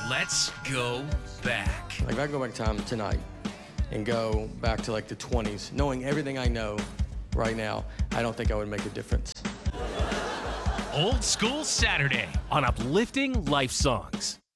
Let's go back. Like, if I go back in time tonight and go back to like the 20s, knowing everything I know right now, I don't think I would make a difference. Old School Saturday on Uplifting Life Songs.